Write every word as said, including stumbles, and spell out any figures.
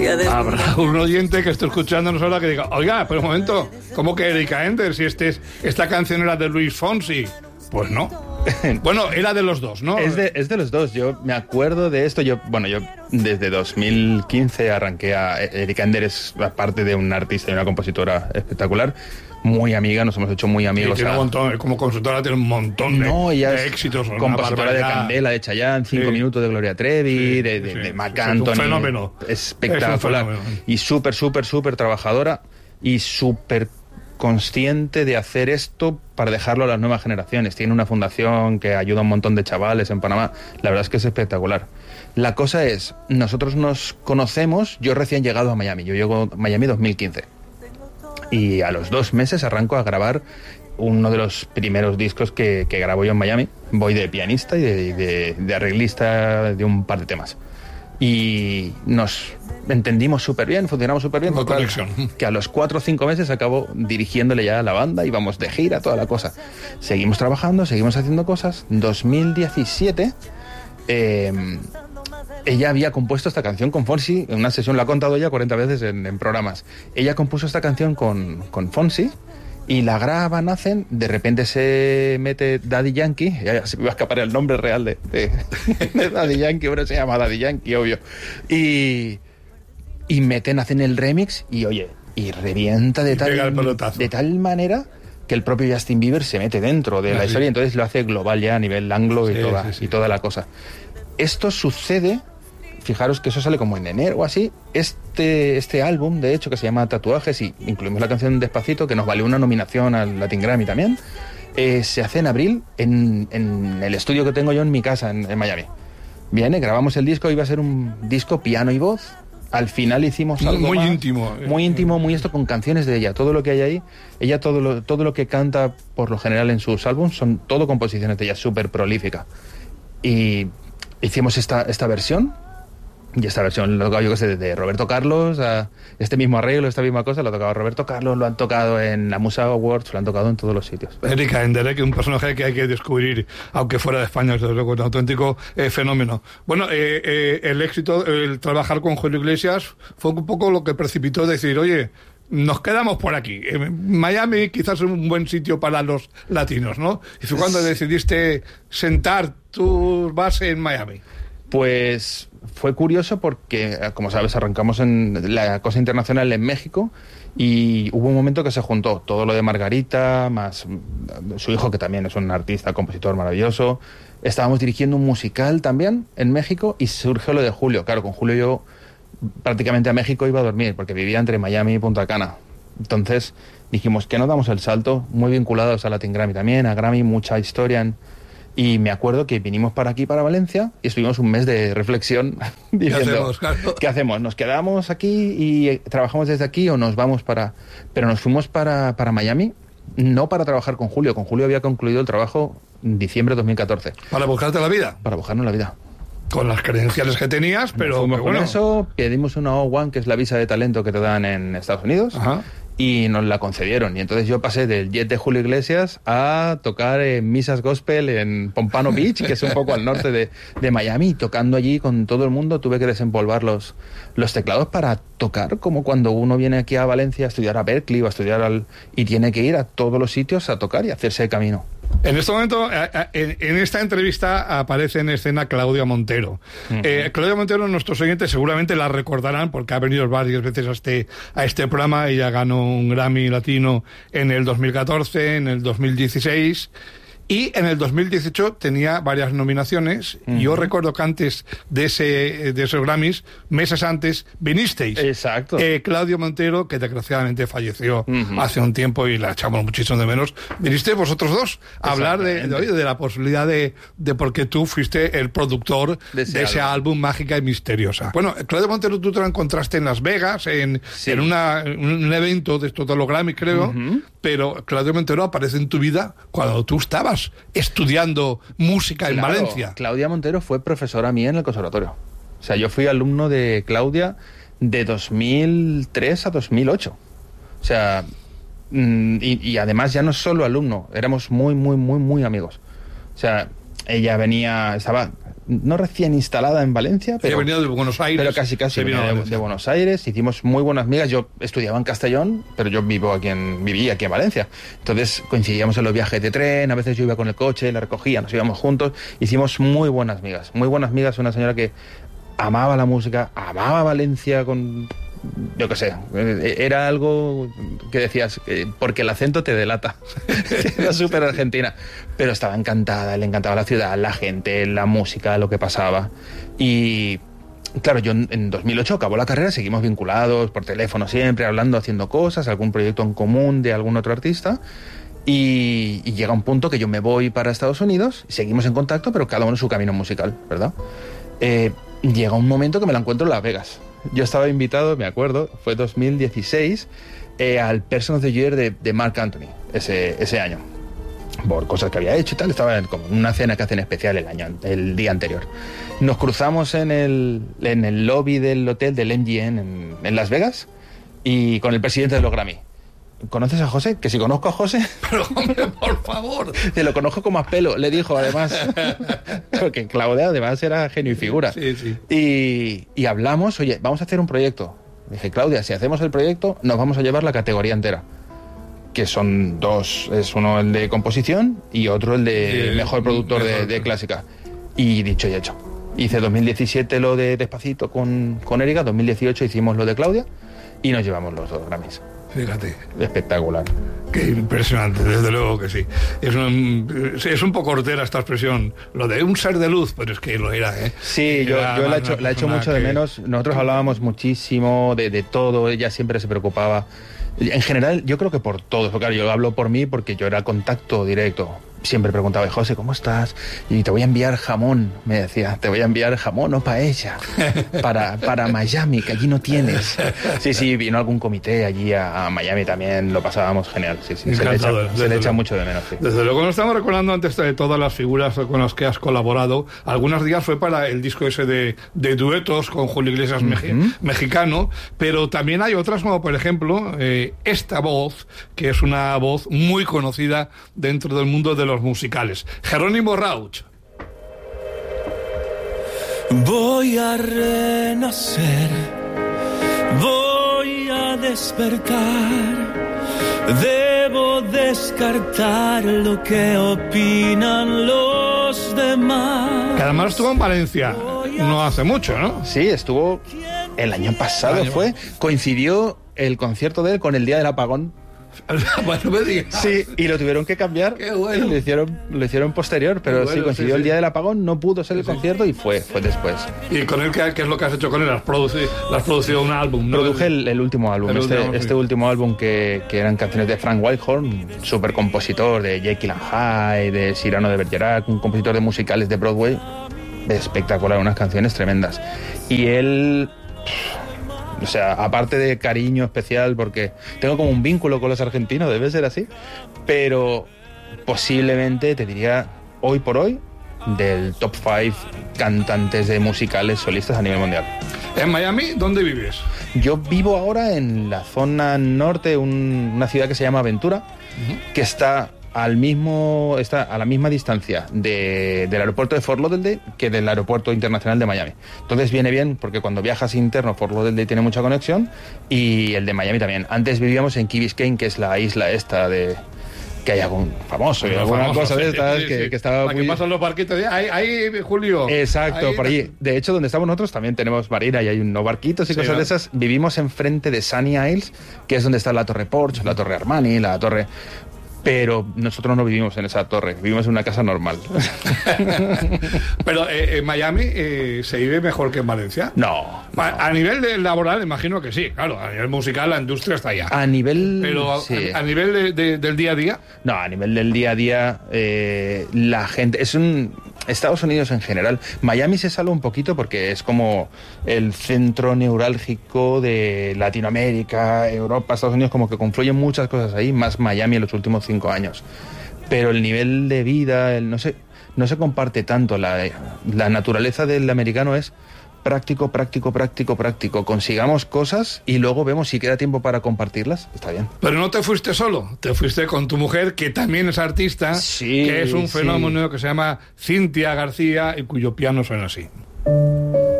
Habrá un oyente que esté escuchándonos ahora que diga, oiga, pero un momento, ¿cómo que Erika Ender si este es, esta canción era de Luis Fonsi? Pues no. Bueno, era de los dos, ¿no? Es de, es de los dos. Yo me acuerdo de esto. Yo, bueno, yo desde dos mil quince arranqué a... Erika Ender es, aparte de una artista y una compositora espectacular, muy amiga, nos hemos hecho muy amigos. Sí, tiene a... un montón, como consultora tiene un montón de, no, ella de es éxitos. Compositora de Candela, de Chayanne, Cinco sí. Minutos de Gloria Trevi, sí, de, de, sí, de Marc sí, Anthony. Es un fenómeno. Espectacular. Es un fenómeno. Y súper, súper, súper trabajadora y súper consciente de hacer esto para dejarlo a las nuevas generaciones. Tiene una fundación que ayuda a un montón de chavales en Panamá. La verdad es que es espectacular. La cosa es, nosotros nos conocemos, yo recién llegado a Miami. Yo llego a Miami dos mil quince. Y a los dos meses arranco a grabar uno de los primeros discos que, que grabo yo en Miami. Voy de pianista y de, de, de arreglista de un par de temas. Y nos entendimos súper bien, funcionamos súper bien. Una conexión. Que a los cuatro o cinco meses acabo dirigiéndole ya a la banda, íbamos de gira, toda la cosa. Seguimos trabajando, seguimos haciendo cosas. dos mil diecisiete, eh, ella había compuesto esta canción con Fonsi, en una sesión, la ha contado ya cuarenta veces en, en programas. Ella compuso esta canción con, con Fonsi, y la graban, hacen, de repente se mete Daddy Yankee, ya se me va a escapar el nombre real de, de, de Daddy Yankee, pero se llama Daddy Yankee, obvio. Y, y meten, hacen el remix y oye, y revienta de, y tal, de tal manera que el propio Justin Bieber se mete dentro de la sí. historia, entonces lo hace global ya a nivel anglo y, sí, toda, sí, sí. y toda la cosa. Esto sucede... Fijaros que eso sale como en enero o así. Este, este álbum, de hecho, que se llama Tatuajes, y incluimos la canción Despacito, que nos valió una nominación al Latin Grammy también, eh, se hace en abril en, en el estudio que tengo yo en mi casa, en, en Miami. Viene, grabamos el disco, iba a ser un disco piano y voz. Al final hicimos algo muy más, íntimo. Muy íntimo, muy esto, con canciones de ella. Todo lo que hay ahí, ella todo lo, todo lo que canta, por lo general, en sus álbumes, son todo composiciones de ella, súper prolífica. Y hicimos esta, esta versión. Y esta versión lo he tocado yo que sé, de Roberto Carlos, a este mismo arreglo, esta misma cosa, lo ha tocado Roberto Carlos, lo han tocado en la Musa Awards, lo han tocado en todos los sitios. Erika Ender, que es un personaje que hay que descubrir, aunque fuera de España, es un auténtico eh, fenómeno. Bueno, eh, eh, el éxito, el trabajar con Julio Iglesias fue un poco lo que precipitó decir, oye, nos quedamos por aquí. Miami quizás es un buen sitio para los latinos, ¿no? Y fue cuando decidiste sentar tu base en Miami. Pues fue curioso porque, como sabes, arrancamos en la cosa internacional en México y hubo un momento que se juntó todo lo de Margarita, más su hijo, que también es un artista, compositor maravilloso. Estábamos dirigiendo un musical también en México y surgió lo de Julio. Claro, con Julio yo prácticamente a México iba a dormir porque vivía entre Miami y Punta Cana. Entonces dijimos que no damos el salto, muy vinculados a Latin Grammy también, a Grammy, mucha historia en... Y me acuerdo que vinimos para aquí, para Valencia, y estuvimos un mes de reflexión diciendo, ¿qué hacemos, claro? ¿Qué hacemos? ¿Nos quedamos aquí y trabajamos desde aquí o nos vamos para...? Pero nos fuimos para, para Miami, no para trabajar con Julio. Con Julio había concluido el trabajo en diciembre de dos mil catorce. ¿Para buscarte la vida? Para buscarnos la vida. Con las credenciales que tenías, pero... Fuimos pero con bueno. eso, pedimos una O uno, que es la visa de talento que te dan en Estados Unidos. Ajá. Y nos la concedieron. Y entonces yo pasé del jet de Julio Iglesias a tocar en misas gospel en Pompano Beach, que es un poco al norte de, de Miami, tocando allí con todo el mundo. Tuve que desempolvar los, los teclados para tocar, como cuando uno viene aquí a Valencia a estudiar a Berkeley o a estudiar al... y tiene que ir a todos los sitios a tocar y hacerse de camino. En este momento, en, en esta entrevista aparece en escena Claudia Montero. Uh-huh. Eh, Claudia Montero, nuestros oyentes seguramente la recordarán porque ha venido varias veces a este, a este programa. Ella ganó un Grammy Latino en el dos mil catorce, en el dos mil dieciséis... Y en el dos mil dieciocho tenía varias nominaciones. Uh-huh. Y yo recuerdo que antes de ese de esos Grammys, meses antes, vinisteis. Exacto. Eh, Claudio Montero, que desgraciadamente falleció uh-huh. hace un tiempo y la echamos muchísimo de menos. Vinisteis vosotros dos a hablar de, de, de la posibilidad de, de porque tú fuiste el productor de ese, de ese álbum. álbum Mágica y Misteriosa. Bueno, Claudio Montero tú te lo encontraste en Las Vegas, en, sí. en una, un evento de estos de los Grammys, creo. Uh-huh. Pero Claudio Montero aparece en tu vida cuando tú estabas estudiando música claro, en Valencia. Claudia Montero fue profesora mía en el conservatorio. O sea, yo fui alumno de Claudia de dos mil tres a dos mil ocho. O sea, y, y además ya no solo alumno, éramos muy, muy, muy, muy amigos. O sea, ella venía, estaba no recién instalada en Valencia, pero... Ella venía de Buenos Aires. Pero casi casi venía de, de Buenos Aires, hicimos muy buenas amigas. Yo estudiaba en Castellón, pero yo vivo aquí en, vivía aquí en Valencia. Entonces coincidíamos en los viajes de tren, a veces yo iba con el coche, la recogía, nos íbamos juntos. Hicimos muy buenas amigas, muy buenas amigas, una señora que amaba la música, amaba Valencia con... Yo qué sé, era algo que decías, porque el acento te delata. Era súper argentina. Pero estaba encantada, le encantaba la ciudad, la gente, la música, lo que pasaba. Y claro, yo en dos mil ocho acabó la carrera, seguimos vinculados por teléfono siempre, hablando, haciendo cosas, algún proyecto en común de algún otro artista. Y, y llega un punto que yo me voy para Estados Unidos, seguimos en contacto, pero cada uno en su camino musical, ¿verdad? Eh, llega un momento que me la encuentro en Las Vegas. Yo estaba invitado, me acuerdo, fue dos mil dieciséis, eh, al Person of the Year de, de Marc Anthony, ese, ese año. Por cosas que había hecho y tal, estaba en como una cena que hacen especial el año, el día anterior. Nos cruzamos en el, en el lobby del hotel del M G M en, en Las Vegas y con el presidente de los Grammy. ¿Conoces a José? Que si conozco a José... Pero, hombre, por favor. Te lo conozco como a pelo, le dijo, además. Porque Claudia, además, era genio y figura. Sí, sí. Y, y hablamos, oye, vamos a hacer un proyecto. Dije, Claudia, si hacemos el proyecto, nos vamos a llevar la categoría entera. Que son dos, es uno el de composición y otro el de sí, mejor productor mejor. De, de clásica. Y dicho y hecho. Hice dos mil diecisiete lo de Despacito con, con Erika, dos mil dieciocho hicimos lo de Claudia y nos llevamos los dos Grammys. Fíjate. Espectacular. Qué impresionante, desde luego que sí. Es un, es un poco hortera esta expresión, lo de un ser de luz, pero es que lo era, ¿eh? Sí, yo, yo la he hecho, la he hecho mucho que... de menos. Nosotros hablábamos muchísimo de, de todo, ella siempre se preocupaba. En general, yo creo que por todos, porque claro, yo hablo por mí porque yo era contacto directo. Siempre preguntaba, José, ¿cómo estás? Y te voy a enviar jamón, me decía, te voy a enviar jamón o paella para, para Miami, que allí no tienes. Sí, sí, vino algún comité allí a, a Miami también, lo pasábamos genial. Sí, sí, se le echa, se le echa mucho de menos. Sí. Desde luego, nos estamos recordando antes de todas las figuras con las que has colaborado. Algunos días fue para el disco ese de, de duetos con Julio Iglesias uh-huh. meji, mexicano, pero también hay otras como, por ejemplo, eh, esta voz, que es una voz muy conocida dentro del mundo de los musicales. Jerónimo Rauch. Voy a renacer, voy a despertar, debo descartar lo que opinan los demás. Que además estuvo en Valencia no hace mucho, ¿no? Sí, estuvo el año pasado, el año fue, coincidió el concierto de él con el día del apagón. Bueno, me digas. Sí, y lo tuvieron que cambiar. Qué bueno. Y lo hicieron, lo hicieron posterior, pero bueno, sí, coincidió sí, sí. el día del apagón, no pudo ser el sí, concierto y fue, fue después. ¿Y con él qué, qué es lo que has hecho con él? ¿Has producido, has producido un álbum? ¿No? Produje el, el último álbum, el este, último, este sí. último álbum que, que eran canciones de Frank Whitehorn, súper compositor de Jekyll and Hyde, de Cyrano de Bergerac, un compositor de musicales de Broadway, espectacular, unas canciones tremendas. Y él... O sea, aparte de cariño especial, porque tengo como un vínculo con los argentinos, debe ser así, pero posiblemente, te diría, hoy por hoy, del top cinco cantantes de musicales solistas a nivel mundial. ¿En Miami? ¿Dónde vives? Yo vivo ahora en la zona norte, un, una ciudad que se llama Ventura, uh-huh. que está... al mismo está a la misma distancia de, del aeropuerto de Fort Lauderdale que del aeropuerto internacional de Miami. Entonces viene bien porque cuando viajas interno Fort Lauderdale tiene mucha conexión y el de Miami también. Antes vivíamos en Key Biscayne, que es la isla esta de que hay algún famoso y alguna famoso, cosa de estas sí, sí, que, sí. que estaba la muy... que pasan los barquitos ahí, ahí Julio. Exacto, ahí, por allí. De hecho, donde estamos nosotros también tenemos marina y hay unos barquitos y sí, cosas ¿no? de esas. Vivimos enfrente de Sunny Isles, que es donde está la Torre Porsche, la Torre Armani, la Torre... Pero nosotros no vivimos en esa torre, vivimos en una casa normal. Pero eh, en Miami eh, ¿se vive mejor que en Valencia? No, no. A, a nivel de laboral imagino que sí, claro, a nivel musical la industria está allá. A nivel... Pero a, sí. a, a nivel de, de, del día a día... No, a nivel del día a día eh, la gente... es un Estados Unidos en general. Miami se salva un poquito porque es como el centro neurálgico de Latinoamérica, Europa, Estados Unidos, como que confluyen muchas cosas ahí, más Miami en los últimos cinco años. Pero el nivel de vida, el, no sé, no se comparte tanto. La, la naturaleza del americano es práctico, práctico, práctico, práctico. Consigamos cosas y luego vemos si queda tiempo para compartirlas. Está bien. Pero no te fuiste solo, te fuiste con tu mujer, que también es artista, sí, que es un sí. fenómeno que se llama Cintia García y cuyo piano suena así.